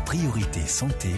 Priorité santé.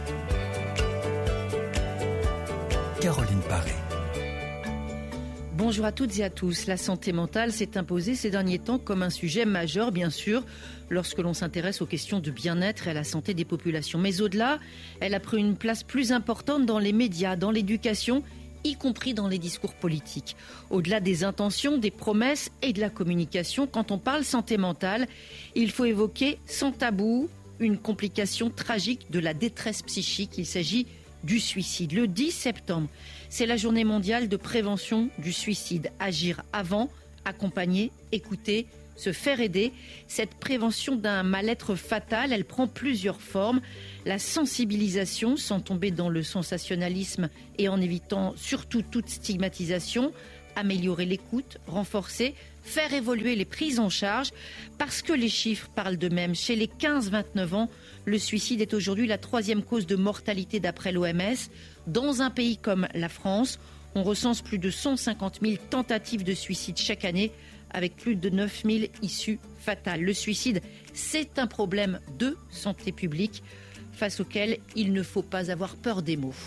Caroline Paré. Bonjour à toutes et à tous. La santé mentale s'est imposée ces derniers temps comme un sujet majeur, bien sûr, lorsque l'on s'intéresse aux questions de bien-être et à la santé des populations. Mais au-delà, elle a pris une place plus importante dans les médias, dans l'éducation, y compris dans les discours politiques. Au-delà des intentions, des promesses et de la communication, quand on parle santé mentale, il faut évoquer sans tabou une complication tragique de la détresse psychique. Il s'agit du suicide. Le 10 septembre, c'est la journée mondiale de prévention du suicide. Agir avant, accompagner, écouter, se faire aider. Cette prévention d'un mal-être fatal, elle prend plusieurs formes. La sensibilisation, sans tomber dans le sensationnalisme et en évitant surtout toute stigmatisation. Améliorer l'écoute, renforcer, faire évoluer les prises en charge, parce que les chiffres parlent d'eux-mêmes. Chez les 15-29 ans, le suicide est aujourd'hui la 3e cause de mortalité d'après l'OMS. Dans un pays comme la France, on recense plus de 150 000 tentatives de suicide chaque année, avec plus de 9 000 issues fatales. Le suicide, c'est un problème de santé publique, face auquel il ne faut pas avoir peur des mots.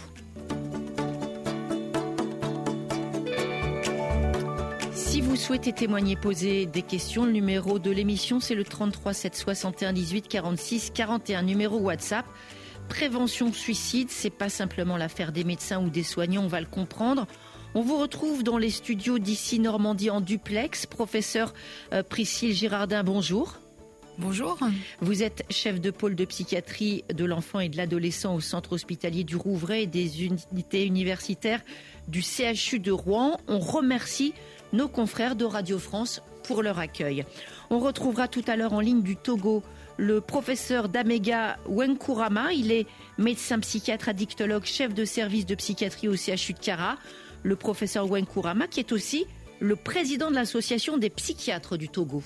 Si vous souhaitez témoigner, poser des questions, le numéro de l'émission, c'est le 33 7 61 18 46 41, numéro WhatsApp. Prévention suicide, c'est pas simplement l'affaire des médecins ou des soignants, on va le comprendre. On vous retrouve dans les studios d'ici Normandie en duplex. Professeur Priscille Girardin, bonjour. Bonjour. Vous êtes chef de pôle de psychiatrie de l'enfant et de l'adolescent au centre hospitalier du Rouvray et des unités universitaires du CHU de Rouen. On remercie nos confrères de Radio France pour leur accueil. On retrouvera tout à l'heure en ligne du Togo le professeur Damega Wenkourama. Il est médecin psychiatre addictologue, chef de service de psychiatrie au CHU de Kara. Le professeur Wenkourama qui est aussi le président de l'association des psychiatres du Togo.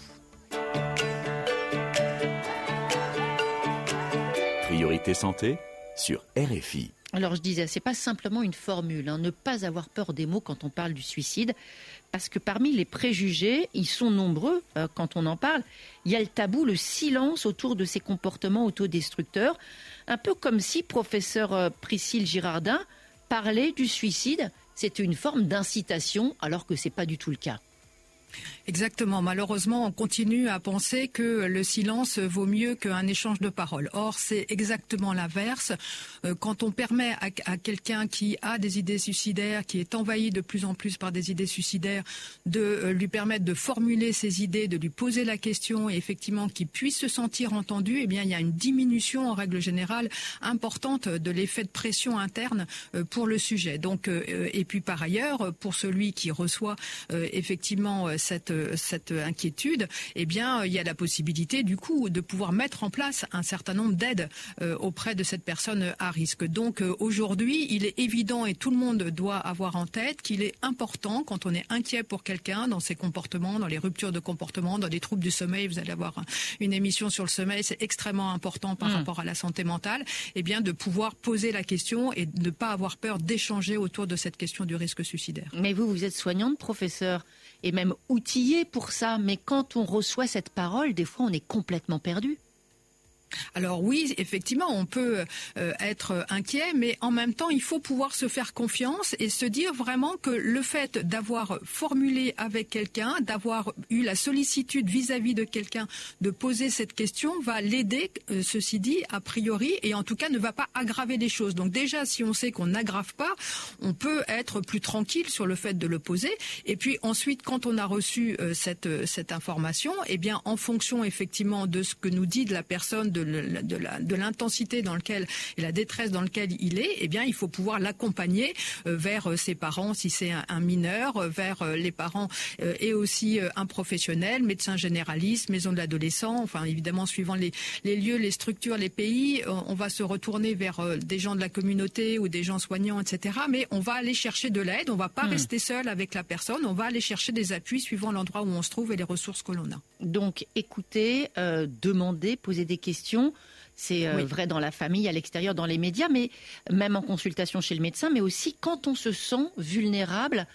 Priorité santé sur RFI. Alors je disais, c'est pas simplement une formule, ne pas avoir peur des mots quand on parle du suicide, parce que parmi les préjugés, ils sont nombreux quand on en parle. Il y a le tabou, le silence autour de ces comportements autodestructeurs, un peu comme si professeur Priscille Girardin parlait du suicide, c'était une forme d'incitation, alors que c'est pas du tout le cas. Exactement. Malheureusement, on continue à penser que le silence vaut mieux qu'un échange de paroles. Or, c'est exactement l'inverse. Quand on permet à quelqu'un qui a des idées suicidaires, qui est envahi de plus en plus par des idées suicidaires, de lui permettre de formuler ses idées, de lui poser la question et effectivement qu'il puisse se sentir entendu, eh bien, il y a une diminution en règle générale importante de l'effet de pression interne pour le sujet. Donc, et puis par ailleurs, pour celui qui reçoit effectivement cette inquiétude, eh bien, il y a la possibilité, du coup, de pouvoir mettre en place un certain nombre d'aides auprès de cette personne à risque. Donc, aujourd'hui, il est évident et tout le monde doit avoir en tête qu'il est important, quand on est inquiet pour quelqu'un, dans ses comportements, dans les ruptures de comportement, dans les troubles du sommeil, vous allez avoir une émission sur le sommeil, c'est extrêmement important par rapport à la santé mentale, eh bien, de pouvoir poser la question et de ne pas avoir peur d'échanger autour de cette question du risque suicidaire. Mais vous êtes soignante, professeur, et même outillé pour ça, mais quand on reçoit cette parole, des fois on est complètement perdu. Alors oui, effectivement, on peut être inquiet, mais en même temps, il faut pouvoir se faire confiance et se dire vraiment que le fait d'avoir formulé avec quelqu'un, d'avoir eu la sollicitude vis-à-vis de quelqu'un, de poser cette question, va l'aider, ceci dit, a priori, et en tout cas ne va pas aggraver les choses. Donc déjà, si on sait qu'on n'aggrave pas, on peut être plus tranquille sur le fait de le poser. Et puis ensuite, quand on a reçu cette information, eh bien, en fonction effectivement de ce que nous dit de la personne, de l'intensité dans lequel et la détresse dans lequel il est, eh bien, il faut pouvoir l'accompagner vers ses parents si c'est un mineur, vers les parents et aussi un professionnel, médecin généraliste, maison de l'adolescent, enfin évidemment suivant les lieux, les structures, les pays, on va se retourner vers des gens de la communauté ou des gens soignants, etc. Mais on va aller chercher de l'aide, on va pas rester seul avec la personne, on va aller chercher des appuis suivant l'endroit où on se trouve et les ressources que l'on a. Donc écouter, demander, poser des questions. C'est vrai dans la famille, à l'extérieur, dans les médias, mais même en consultation chez le médecin, mais aussi quand on se sent vulnérable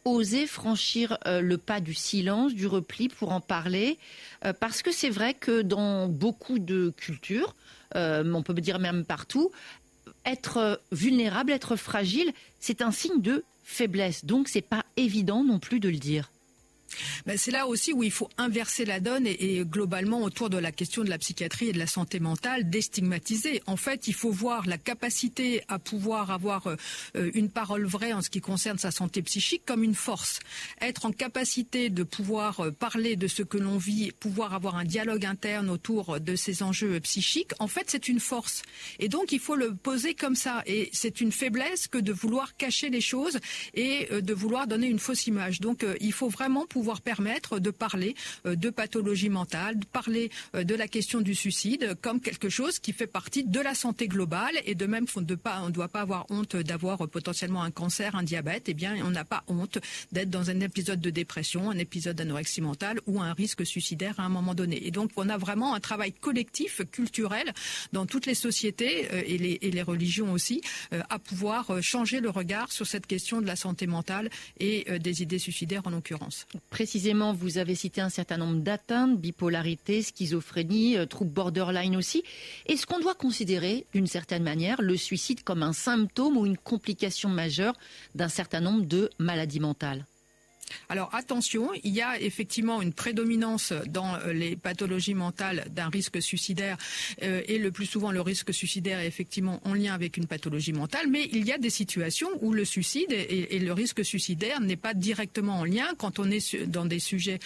oser franchir le pas du silence, du repli pour en parler, parce que c'est vrai que dans beaucoup de cultures, on peut dire même partout, être vulnérable, être fragile, c'est un signe de faiblesse. Donc c'est pas évident non plus de le dire. C'est là aussi où il faut inverser la donne et globalement autour de la question de la psychiatrie et de la santé mentale, déstigmatiser. En fait, il faut voir la capacité à pouvoir avoir une parole vraie en ce qui concerne sa santé psychique comme une force. Être en capacité de pouvoir parler de ce que l'on vit, pouvoir avoir un dialogue interne autour de ces enjeux psychiques, en fait, c'est une force. Et donc, il faut le poser comme ça. Et c'est une faiblesse que de vouloir cacher les choses et de vouloir donner une fausse image. Donc, il faut vraiment pouvoir permettre de parler de pathologie mentale, de parler de la question du suicide comme quelque chose qui fait partie de la santé globale et de même on ne doit pas avoir honte d'avoir potentiellement un cancer, un diabète. Eh bien, on n'a pas honte d'être dans un épisode de dépression, un épisode d'anorexie mentale ou un risque suicidaire à un moment donné. Et donc, on a vraiment un travail collectif, culturel, dans toutes les sociétés et les religions aussi, à pouvoir changer le regard sur cette question de la santé mentale et des idées suicidaires en l'occurrence. Précisément, vous avez cité un certain nombre d'atteintes, bipolarité, schizophrénie, troubles borderline aussi. Est-ce qu'on doit considérer, d'une certaine manière, le suicide comme un symptôme ou une complication majeure d'un certain nombre de maladies mentales ? Alors attention, il y a effectivement une prédominance dans les pathologies mentales d'un risque suicidaire et le plus souvent le risque suicidaire est effectivement en lien avec une pathologie mentale, mais il y a des situations où le suicide et le risque suicidaire n'est pas directement en lien quand on est dans des sujets,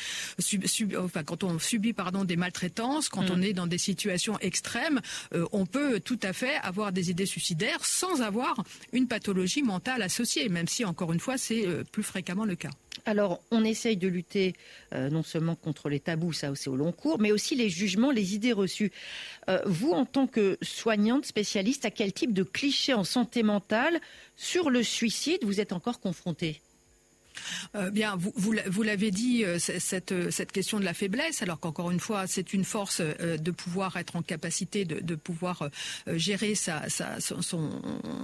quand on subit des maltraitances, quand on est dans des situations extrêmes, on peut tout à fait avoir des idées suicidaires sans avoir une pathologie mentale associée, même si encore une fois c'est plus fréquemment le cas. Alors, on essaye de lutter non seulement contre les tabous, ça c'est au long cours, mais aussi les jugements, les idées reçues. Vous, en tant que soignante spécialiste, à quel type de clichés en santé mentale sur le suicide vous êtes encore confrontée ? Bien, vous l'avez dit, cette question de la faiblesse, alors qu'encore une fois, c'est une force de pouvoir être en capacité de pouvoir gérer son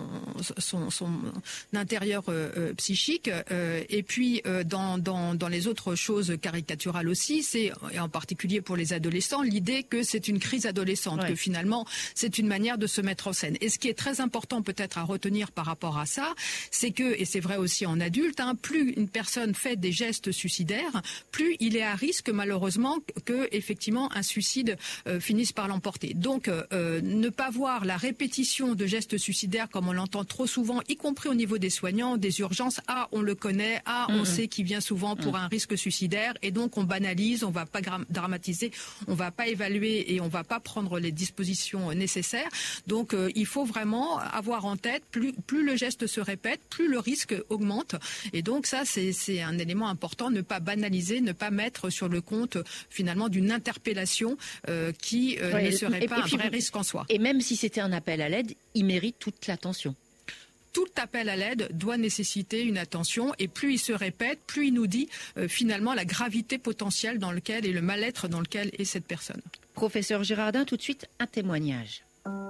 intérieur psychique. Et puis, dans les autres choses caricaturales aussi, c'est, et en particulier pour les adolescents, l'idée que c'est une crise adolescente, que finalement, c'est une manière de se mettre en scène. Et ce qui est très important peut-être à retenir par rapport à ça, c'est que, et c'est vrai aussi en adulte, plus une personne fait des gestes suicidaires, plus il est à risque malheureusement que effectivement un suicide finisse par l'emporter. Donc ne pas voir la répétition de gestes suicidaires comme on l'entend trop souvent, y compris au niveau des soignants, des urgences, on le connaît, on sait qu'il vient souvent pour un risque suicidaire et donc on banalise, on va pas dramatiser, on va pas évaluer et on va pas prendre les dispositions nécessaires. Donc il faut vraiment avoir en tête, plus le geste se répète, plus le risque augmente et donc ça c'est un élément important, ne pas banaliser, ne pas mettre sur le compte finalement d'une interpellation qui ne serait pas un vrai risque en soi. Et même si c'était un appel à l'aide, il mérite toute l'attention. Tout appel à l'aide doit nécessiter une attention et plus il se répète, plus il nous dit finalement la gravité potentielle dans lequel et le mal-être dans lequel est cette personne. Professeur Girardin, tout de suite un témoignage.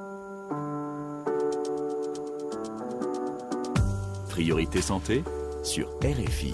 Priorité santé sur RFI.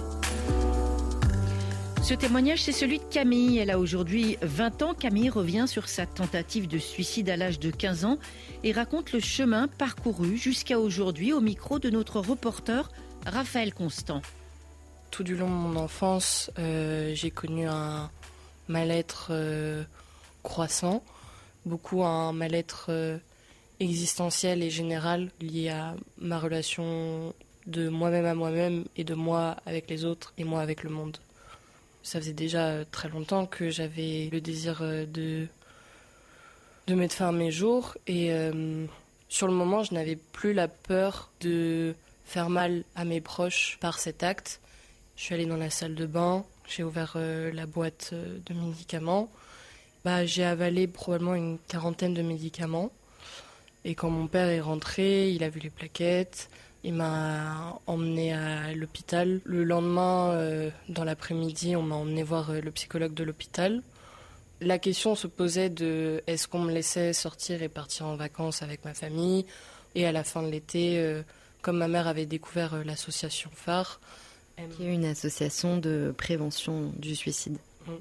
Ce témoignage, c'est celui de Camille. Elle a aujourd'hui 20 ans. Camille revient sur sa tentative de suicide à l'âge de 15 ans et raconte le chemin parcouru jusqu'à aujourd'hui au micro de notre reporter Raphaël Constant. Tout du long de mon enfance, j'ai connu un mal-être croissant, beaucoup un mal-être existentiel et général lié à ma relation de moi-même à moi-même et de moi avec les autres et moi avec le monde. Ça faisait déjà très longtemps que j'avais le désir de mettre fin à mes jours et sur le moment, je n'avais plus la peur de faire mal à mes proches par cet acte. Je suis allée dans la salle de bain, j'ai ouvert la boîte de médicaments. J'ai avalé probablement une 40aine de médicaments et quand mon père est rentré, il a vu les plaquettes. Il m'a emmené à l'hôpital. Le lendemain, dans l'après-midi, on m'a emmené voir le psychologue de l'hôpital. La question se posait de est-ce qu'on me laissait sortir et partir en vacances avec ma famille. Et à la fin de l'été, comme ma mère avait découvert l'association phare, Qui est une association de prévention du suicide.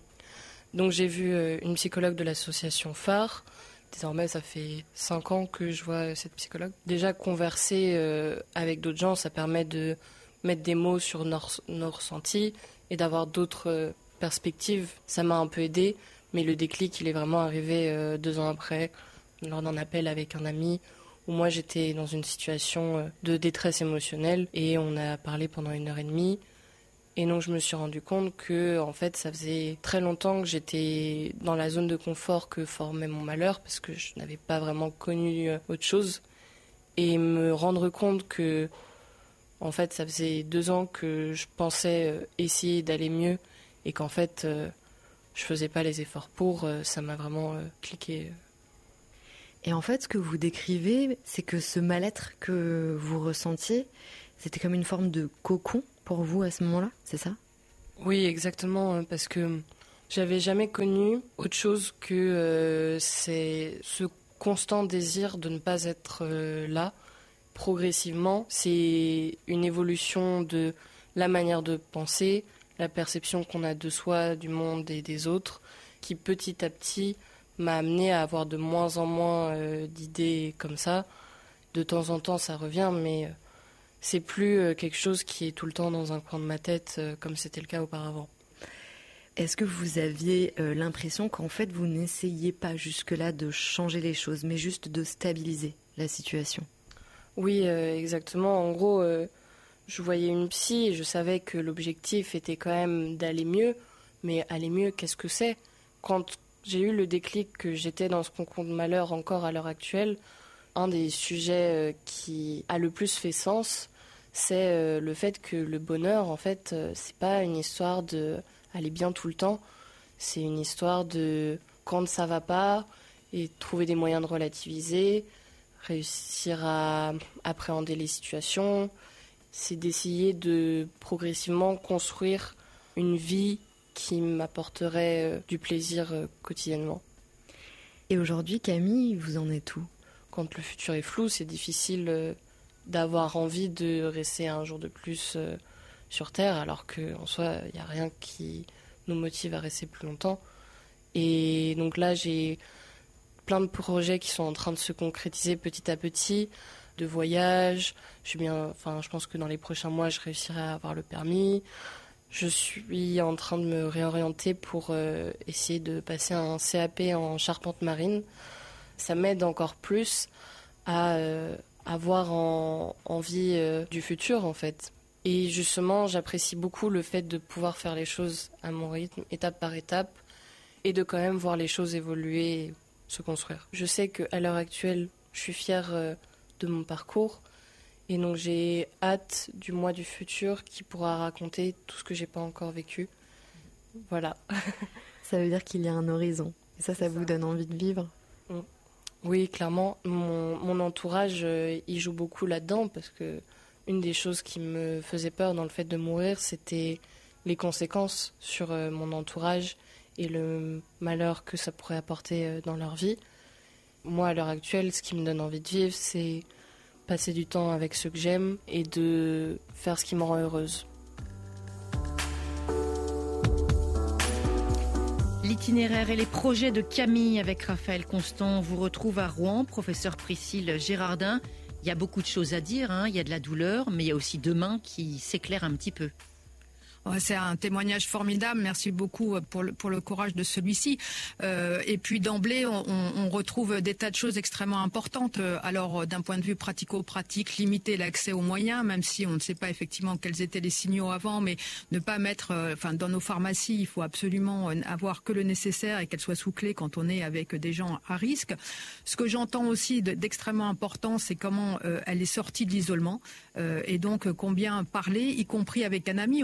Donc j'ai vu une psychologue de l'association Phare. Désormais, ça fait 5 ans que je vois cette psychologue. Déjà, converser avec d'autres gens, ça permet de mettre des mots sur nos ressentis et d'avoir d'autres perspectives. Ça m'a un peu aidée, mais le déclic, il est vraiment arrivé 2 ans après, lors d'un appel avec un ami, où moi j'étais dans une situation de détresse émotionnelle et on a parlé pendant 1h30. Et donc je me suis rendu compte que en fait ça faisait très longtemps que j'étais dans la zone de confort que formait mon malheur parce que je n'avais pas vraiment connu autre chose. Et me rendre compte que en fait ça faisait 2 ans que je pensais essayer d'aller mieux et qu'en fait je faisais pas les efforts pour, ça m'a vraiment cliqué. Et en fait ce que vous décrivez, c'est que ce mal-être que vous ressentiez, c'était comme une forme de cocon pour vous à ce moment-là, c'est ça ? Oui, exactement, parce que j'avais jamais connu autre chose que c'est ce constant désir de ne pas être là. Progressivement, c'est une évolution de la manière de penser, la perception qu'on a de soi, du monde et des autres, qui petit à petit m'a amené à avoir de moins en moins d'idées comme ça. De temps en temps, ça revient, mais c'est plus quelque chose qui est tout le temps dans un coin de ma tête, comme c'était le cas auparavant. Est-ce que vous aviez l'impression qu'en fait, vous n'essayiez pas jusque-là de changer les choses, mais juste de stabiliser la situation ? Oui, exactement. En gros, je voyais une psy et je savais que l'objectif était quand même d'aller mieux. Mais aller mieux, qu'est-ce que c'est ? Quand j'ai eu le déclic que j'étais dans ce concours de malheur encore à l'heure actuelle, un des sujets qui a le plus fait sens, c'est le fait que le bonheur, en fait, c'est pas une histoire de aller bien tout le temps. C'est une histoire de quand ça va pas et trouver des moyens de relativiser, réussir à appréhender les situations. C'est d'essayer de progressivement construire une vie qui m'apporterait du plaisir quotidiennement. Et aujourd'hui, Camille, vous en êtes où ? Quand le futur est flou, c'est difficile d'avoir envie de rester un jour de plus sur Terre, alors qu'en soi, il n'y a rien qui nous motive à rester plus longtemps. Et donc là, j'ai plein de projets qui sont en train de se concrétiser petit à petit, de voyages. Je pense que dans les prochains mois, je réussirai à avoir le permis. Je suis en train de me réorienter pour essayer de passer un CAP en charpente marine. Ça m'aide encore plus à avoir envie du futur, en fait. Et justement, j'apprécie beaucoup le fait de pouvoir faire les choses à mon rythme, étape par étape, et de quand même voir les choses évoluer et se construire. Je sais qu'à l'heure actuelle, je suis fière de mon parcours, et donc j'ai hâte du mois du futur qui pourra raconter tout ce que j'ai pas encore vécu. Voilà. Ça veut dire qu'il y a un horizon. Et ça vous donne envie de vivre ? Oui, clairement. Mon entourage, il joue beaucoup là-dedans parce que une des choses qui me faisait peur dans le fait de mourir, c'était les conséquences sur mon entourage et le malheur que ça pourrait apporter dans leur vie. Moi, à l'heure actuelle, ce qui me donne envie de vivre, c'est passer du temps avec ceux que j'aime et de faire ce qui me rend heureuse. L'itinéraire et les projets de Camille avec Raphaël Constant vous retrouvent à Rouen, professeur Priscille Gérardin. Il y a beaucoup de choses à dire, il y a de la douleur, mais il y a aussi demain qui s'éclaire un petit peu. C'est un témoignage formidable. Merci beaucoup pour le courage de celui-ci. Et puis d'emblée, on retrouve des tas de choses extrêmement importantes. Alors, d'un point de vue pratico-pratique, limiter l'accès aux moyens, même si on ne sait pas effectivement quels étaient les signaux avant, mais ne pas mettre, dans nos pharmacies, il faut absolument avoir que le nécessaire et qu'elles soient sous clé quand on est avec des gens à risque. Ce que j'entends aussi d'extrêmement important, c'est comment elle est sortie de l'isolement et donc combien parler, y compris avec un ami. On voit bien que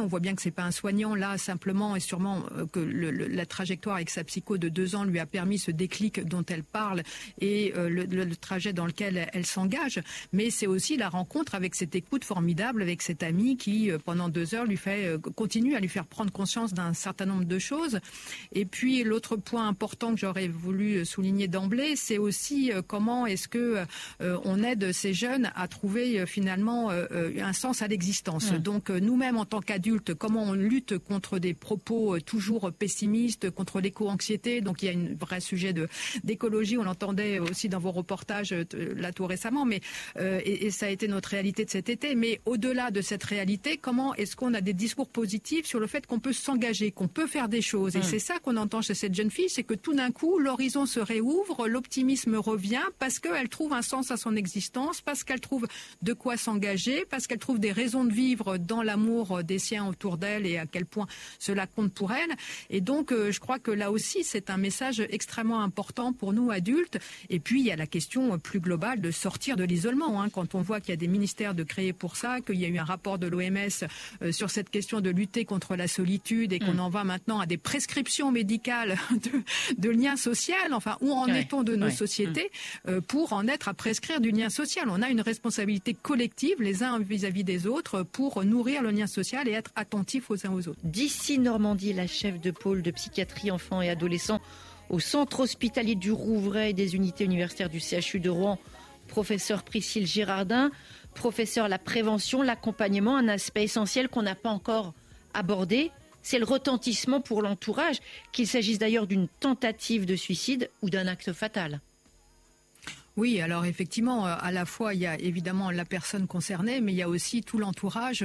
c'est pas un soignant là simplement, et sûrement que la trajectoire avec sa psycho de 2 ans lui a permis ce déclic dont elle parle et le trajet dans lequel elle s'engage, mais c'est aussi la rencontre avec cette écoute formidable avec cette amie qui pendant 2 heures continue à lui faire prendre conscience d'un certain nombre de choses. Et puis l'autre point important que j'aurais voulu souligner d'emblée, c'est aussi comment est-ce que on aide ces jeunes à trouver finalement un sens à l'existence. Donc nous-mêmes en tant qu'adultes, comment on lutte contre des propos toujours pessimistes, contre l'éco-anxiété. Donc il y a un vrai sujet d'écologie, on l'entendait aussi dans vos reportages là tout récemment, mais et ça a été notre réalité de cet été. Mais au-delà de cette réalité, comment est-ce qu'on a des discours positifs sur le fait qu'on peut s'engager, qu'on peut faire des choses. Et c'est ça qu'on entend chez cette jeune fille, c'est que tout d'un coup, l'horizon se réouvre, l'optimisme revient parce qu'elle trouve un sens à son existence, parce qu'elle trouve de quoi s'engager, parce qu'elle trouve des raisons de vivre dans l'amour des siens autour d'elle et à quel point cela compte pour elle. Et donc, je crois que là aussi, c'est un message extrêmement important pour nous adultes. Et puis, il y a la question plus globale de sortir de l'isolement. Quand on voit qu'il y a des ministères de créer pour ça, qu'il y a eu un rapport de l'OMS sur cette question de lutter contre la solitude et qu'on en va maintenant à des prescriptions médicales de lien social. Enfin, où en est-on de nos sociétés pour en être à prescrire du lien social? On a une responsabilité collective, les uns vis-à-vis des autres, pour nourrir le lien social et être attentifs aux uns aux autres. D'ici Normandie, la chef de pôle de psychiatrie enfants et adolescents au centre hospitalier du Rouvray et des unités universitaires du CHU de Rouen, professeur Priscille Girardin. Professeur, la prévention, l'accompagnement, un aspect essentiel qu'on n'a pas encore abordé, c'est le retentissement pour l'entourage, qu'il s'agisse d'ailleurs d'une tentative de suicide ou d'un acte fatal. Oui, alors effectivement, à la fois il y a évidemment la personne concernée, mais il y a aussi tout l'entourage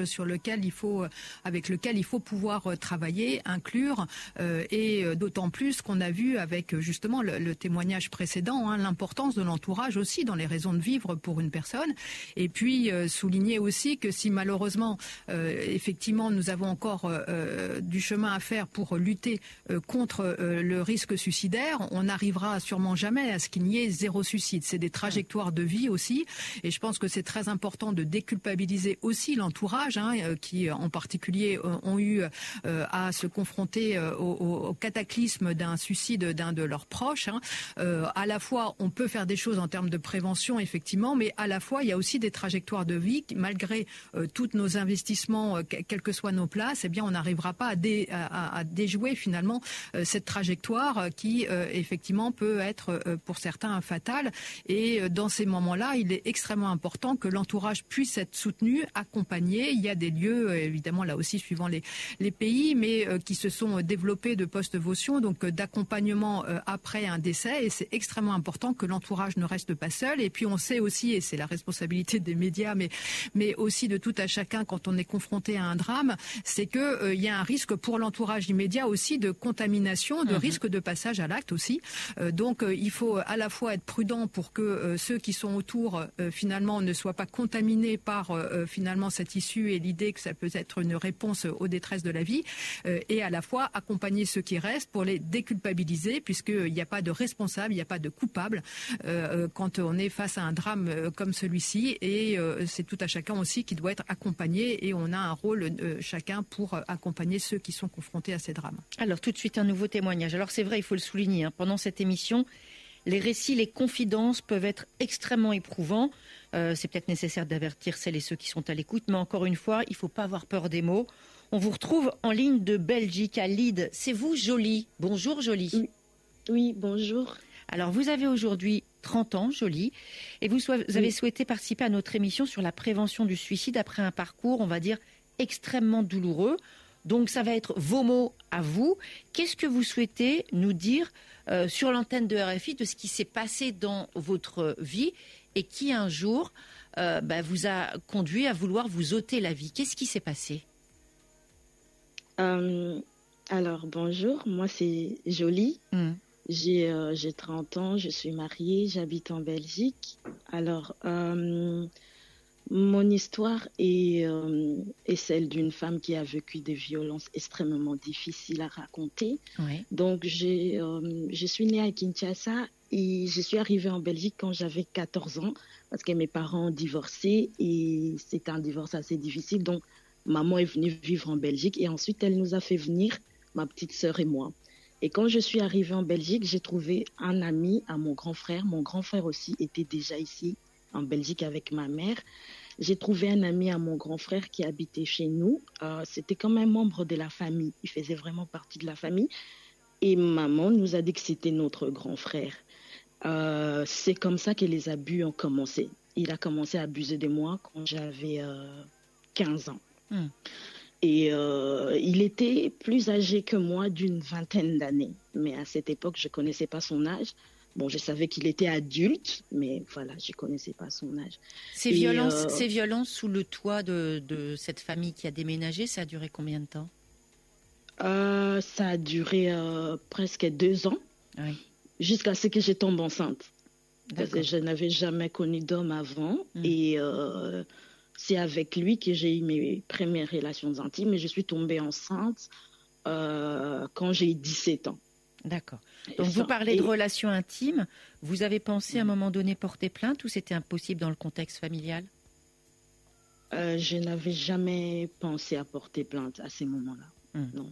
avec lequel il faut pouvoir travailler, inclure, et d'autant plus qu'on a vu avec justement le témoignage précédent, l'importance de l'entourage aussi dans les raisons de vivre pour une personne. Et puis souligner aussi que si malheureusement, effectivement, nous avons encore du chemin à faire pour lutter contre le risque suicidaire, on n'arrivera sûrement jamais à ce qu'il n'y ait 0 suicide. C'est des trajectoires de vie aussi, et je pense que c'est très important de déculpabiliser aussi l'entourage, qui en particulier ont eu à se confronter au cataclysme d'un suicide d'un de leurs proches. À la fois, on peut faire des choses en termes de prévention, effectivement, mais à la fois, il y a aussi des trajectoires de vie qui, malgré tous nos investissements, quelles que soient nos places, eh bien, on n'arrivera pas à déjouer finalement cette trajectoire qui, effectivement, peut être pour certains fatale. Et dans ces moments-là, il est extrêmement important que l'entourage puisse être soutenu, accompagné. Il y a des lieux, évidemment, là aussi, suivant les pays, mais qui se sont développés de post-votion, donc d'accompagnement après un décès. Et c'est extrêmement important que l'entourage ne reste pas seul. Et puis, on sait aussi, et c'est la responsabilité des médias, mais aussi de tout à chacun quand on est confronté à un drame, c'est qu'il y a un risque pour l'entourage immédiat aussi de contamination, de risque de passage à l'acte aussi. Donc, il faut à la fois être prudent pour que ceux qui sont autour finalement ne soient pas contaminés par finalement cette issue et l'idée que ça peut être une réponse aux détresses de la vie, et à la fois accompagner ceux qui restent pour les déculpabiliser, puisqu'il n'y a pas de responsable, il n'y a pas de coupable quand on est face à un drame comme celui-ci, et c'est tout à chacun aussi qui doit être accompagné, et on a un rôle chacun pour accompagner ceux qui sont confrontés à ces drames. Alors tout de suite un nouveau témoignage. Alors c'est vrai, il faut le souligner, pendant cette émission, les récits, les confidences peuvent être extrêmement éprouvants. C'est peut-être nécessaire d'avertir celles et ceux qui sont à l'écoute, mais encore une fois, il ne faut pas avoir peur des mots. On vous retrouve en ligne de Belgique, à Lide. C'est vous, Jolie. Bonjour, Jolie. Oui, bonjour. Alors, vous avez aujourd'hui 30 ans, Jolie, et vous avez souhaité participer à notre émission sur la prévention du suicide après un parcours, on va dire, extrêmement douloureux. Donc, ça va être vos mots à vous. Qu'est-ce que vous souhaitez nous dire sur l'antenne de RFI de ce qui s'est passé dans votre vie et qui, un jour, vous a conduit à vouloir vous ôter la vie? Qu'est-ce qui s'est passé? Alors, bonjour. Moi, c'est Jolie. J'ai 30 ans, je suis mariée, j'habite en Belgique. Alors, mon histoire est celle d'une femme qui a vécu des violences extrêmement difficiles à raconter. Oui. Donc, je suis née à Kinshasa et je suis arrivée en Belgique quand j'avais 14 ans parce que mes parents ont divorcé et c'était un divorce assez difficile. Donc, maman est venue vivre en Belgique et ensuite elle nous a fait venir, ma petite sœur et moi. Et quand je suis arrivée en Belgique, j'ai trouvé un ami à mon grand frère. Mon grand frère aussi était déjà ici en Belgique avec ma mère. J'ai trouvé un ami à mon grand frère qui habitait chez nous. C'était comme un membre de la famille. Il faisait vraiment partie de la famille. Et maman nous a dit que c'était notre grand frère. C'est comme ça que les abus ont commencé. Il a commencé à abuser de moi quand j'avais 15 ans. Et il était plus âgé que moi d'une vingtaine d'années. Mais à cette époque, je ne connaissais pas son âge. Bon, je savais qu'il était adulte, mais voilà, je ne connaissais pas son âge. Ces violences sous le toit de cette famille qui a déménagé, ça a duré combien de temps ? Ça a duré presque 2 ans, oui. Jusqu'à ce que je tombe enceinte. Parce que je n'avais jamais connu d'homme avant. Et c'est avec lui que j'ai eu mes premières relations intimes. Et je suis tombée enceinte quand j'ai eu 17 ans. D'accord. Donc vous parlez de relations intimes. Vous avez pensé à un moment donné porter plainte ou c'était impossible dans le contexte familial ? Je n'avais jamais pensé à porter plainte à ces moments-là. Non.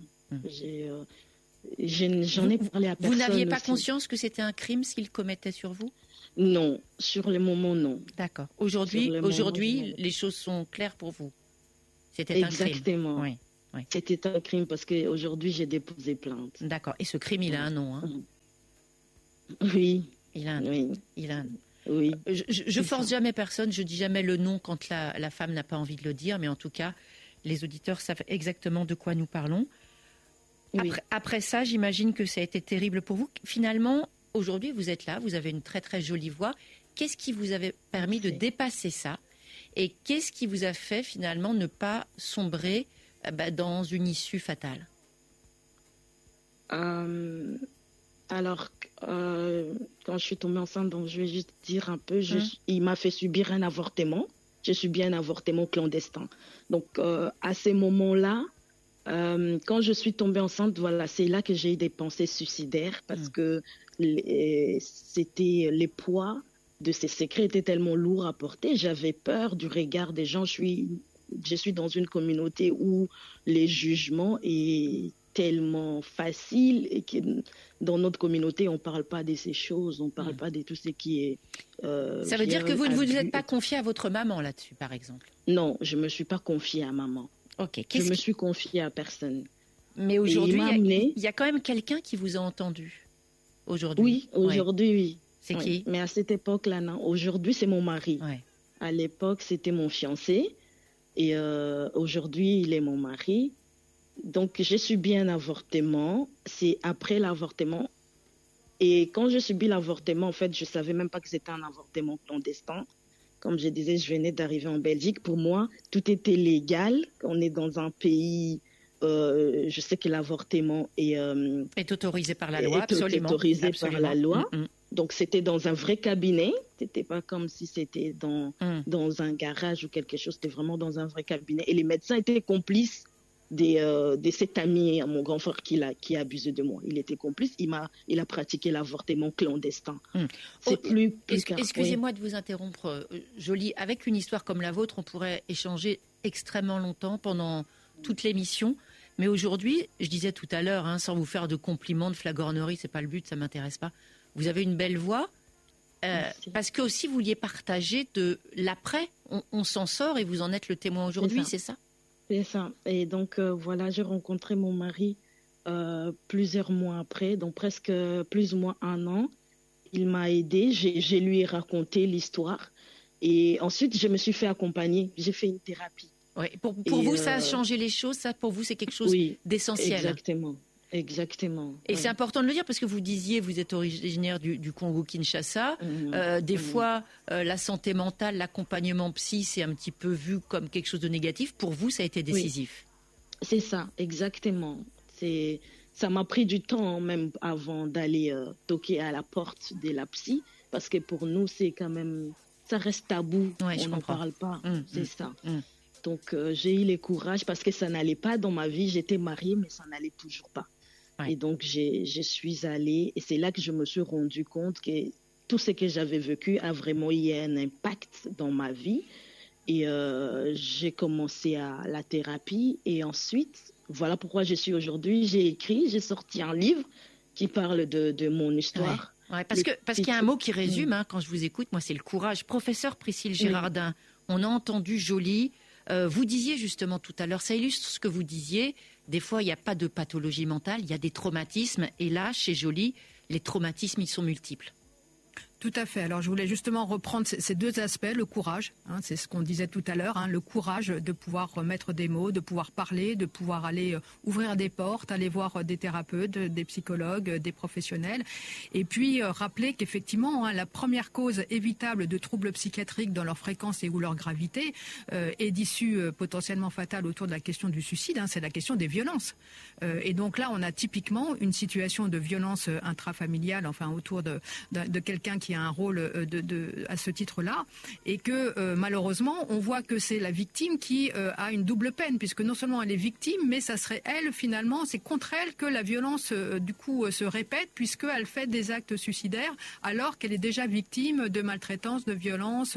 J'en ai parlé à personne. Vous n'aviez pas aussi. Conscience que c'était un crime ce qu'il commettait sur vous ? Non, sur le moment, non. D'accord. Aujourd'hui, les choses sont claires pour vous. C'était Exactement. Un crime. Oui. C'était un crime parce qu'aujourd'hui, j'ai déposé plainte. D'accord. Et ce crime, il a un nom, hein ? Oui. Il a un nom. Oui. Il a un nom. Oui. Je force jamais personne, je dis jamais le nom quand la femme n'a pas envie de le dire, mais en tout cas, les auditeurs savent exactement de quoi nous parlons. Oui. Après ça, j'imagine que ça a été terrible pour vous. Finalement, aujourd'hui, vous êtes là, vous avez une très très jolie voix. Qu'est-ce qui vous avait permis de dépasser ça ? Et qu'est-ce qui vous a fait finalement ne pas sombrer dans une issue fatale ? Alors, quand je suis tombée enceinte, donc je vais juste dire un peu, il m'a fait subir un avortement. J'ai subi un avortement clandestin. Donc, à ces moments-là, quand je suis tombée enceinte, voilà, c'est là que j'ai eu des pensées suicidaires parce que les poids de ces secrets étaient tellement lourds à porter. J'avais peur du regard des gens. Je suis dans une communauté où les jugements est tellement facile et que dans notre communauté, on ne parle pas de ces choses, on ne parle pas de tout ce qui est... Ça veut dire que vous ne vous êtes pas confiée à votre maman là-dessus, par exemple ? Non, je ne me suis pas confiée à maman. Okay. Je me suis confiée à personne. Mais aujourd'hui, il y a quand même quelqu'un qui vous a entendu aujourd'hui. Oui, aujourd'hui, oui. C'est qui ? Mais à cette époque-là, non. Aujourd'hui, c'est mon mari. Ouais. À l'époque, c'était mon fiancé. Et aujourd'hui, il est mon mari. Donc, j'ai subi un avortement. C'est après l'avortement. Et quand j'ai subi l'avortement, en fait, je ne savais même pas que c'était un avortement clandestin. Comme je disais, je venais d'arriver en Belgique. Pour moi, tout était légal. On est dans un pays... je sais que l'avortement est autorisé par la loi, absolument. Autorisé par la loi. Donc, c'était dans un vrai cabinet. C'était pas comme si c'était dans un garage ou quelque chose. C'était vraiment dans un vrai cabinet. Et les médecins étaient complices de cet ami, mon grand frère, qui a abusé de moi. Il était complice. Il a pratiqué l'avortement clandestin. C'est plus excusez-moi de vous interrompre, Jolie. Avec une histoire comme la vôtre, on pourrait échanger extrêmement longtemps pendant toute l'émission. Mais aujourd'hui, je disais tout à l'heure, sans vous faire de compliments, de flagornerie, c'est pas le but, ça m'intéresse pas. Vous avez une belle voix, parce que aussi vous vouliez partager de l'après. On s'en sort et vous en êtes le témoin aujourd'hui, c'est ça ? C'est ça. Et donc voilà, j'ai rencontré mon mari plusieurs mois après, donc presque plus ou moins 1 an. Il m'a aidée, je lui ai raconté l'histoire et ensuite je me suis fait accompagner. J'ai fait une thérapie. Oui. Pour vous, ça a changé les choses. Ça, pour vous, c'est quelque chose d'essentiel. Exactement. Et c'est important de le dire parce que vous disiez, vous êtes originaire du Congo-Kinshasa. Des fois, la santé mentale, l'accompagnement psy, c'est un petit peu vu comme quelque chose de négatif. Pour vous, ça a été décisif. Oui. C'est ça, exactement. Ça m'a pris du temps même avant d'aller toquer à la porte de la psy parce que pour nous, c'est quand même, ça reste tabou. On n'en parle pas. C'est ça. Donc, j'ai eu le courage parce que ça n'allait pas dans ma vie. J'étais mariée, mais ça n'allait toujours pas. Ouais. Et donc, je suis allée et c'est là que je me suis rendu compte que tout ce que j'avais vécu a vraiment eu un impact dans ma vie. Et j'ai commencé la thérapie. Et ensuite, voilà pourquoi je suis aujourd'hui. J'ai sorti un livre qui parle de mon histoire. Ouais, parce qu'il y a un mot qui résume, quand je vous écoute, moi, c'est le courage. Professeur Priscille Girardin, on a entendu Jolie. Vous disiez justement tout à l'heure, ça illustre ce que vous disiez. Des fois, il n'y a pas de pathologie mentale, il y a des traumatismes. Et là, chez Jolie, les traumatismes, ils sont multiples. Tout à fait. Alors, je voulais justement reprendre ces deux aspects, le courage, c'est ce qu'on disait tout à l'heure, le courage de pouvoir mettre des mots, de pouvoir parler, de pouvoir aller ouvrir des portes, aller voir des thérapeutes, des psychologues, des professionnels. Et puis, rappeler qu'effectivement, la première cause évitable de troubles psychiatriques dans leur fréquence et ou leur gravité est d'issue potentiellement fatale autour de la question du suicide, c'est la question des violences. Et donc là, on a typiquement une situation de violence intrafamiliale, autour de quelqu'un qui a un rôle à ce titre-là, et que malheureusement, on voit que c'est la victime qui a une double peine, puisque non seulement elle est victime, mais ça serait elle, finalement, c'est contre elle que la violence, du coup, se répète, puisqu'elle fait des actes suicidaires, alors qu'elle est déjà victime de maltraitance, de violence,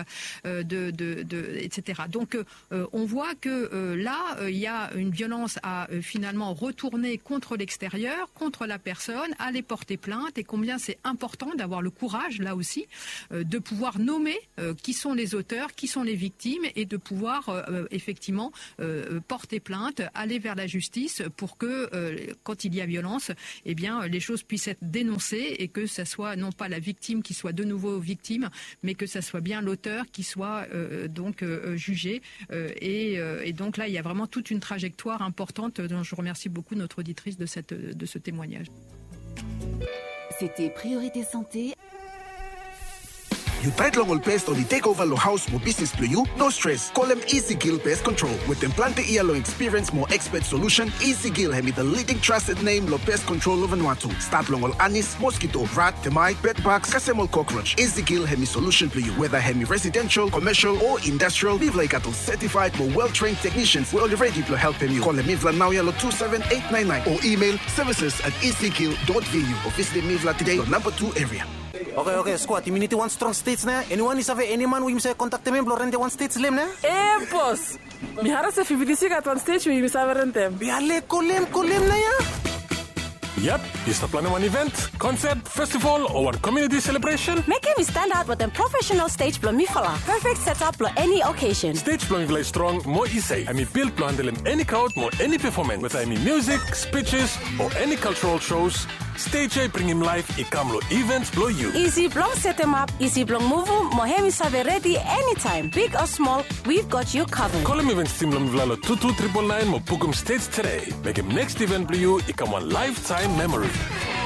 etc. Donc, on voit que là, il y a une violence à finalement retourner contre l'extérieur, contre la personne, aller porter plainte, et combien c'est important d'avoir le courage, là aussi, de pouvoir nommer qui sont les auteurs, qui sont les victimes, et de pouvoir effectivement porter plainte, aller vers la justice pour que quand il y a violence, eh bien les choses puissent être dénoncées et que ça soit non pas la victime qui soit de nouveau victime, mais que ça soit bien l'auteur qui soit donc jugé. Et donc là, il y a vraiment toute une trajectoire importante dont je remercie beaucoup notre auditrice de ce témoignage. C'était Priorité Santé. You tight long all pest or the take over your house more business for you? No stress. Call them Easy Gill Pest Control. With them plenty year long experience, more expert solution. Easy Gill have the leading trusted name lo pest control of Vanuatu. Start long all anise, mosquito, rat, termite, bedbugs, casemol cockroach. Easy Gill have solution for you. Whether have residential, commercial or industrial, live like cattle certified for well-trained technicians. We're ready to help you. Call them Mivla now yellow 27899 or email services@easygill.vu or visit Mivla today, number 2 area. Okay, squad. Immunity one strong states na. Anyone is any man we say contact them rente one states lem na. Boss. Mi hara se fibidisi kat one stage we say rente. Biale kolem na ya. Yep, is the plan one event, concert, festival or community celebration? Make him stand out with a professional stage plan mifala. Perfect setup for any occasion. Stage plan mifala is strong, more easy. I mean build plan handle any crowd, more any performance. With music, speeches or any cultural shows. Stage A bring him live, ikamlo events blow you. Easy blong set him up, easy blong move, mohemi save ready anytime. Big or small, we've got you covered. Call him events team Vlalo 22999 mo book him stage today. Make him next event blow you, ikam one lifetime memory.